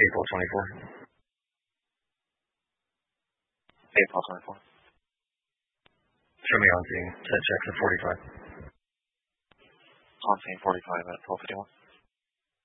April 24. April 24. Show me on scene. Set checks at 45. On scene 45 at 12:51.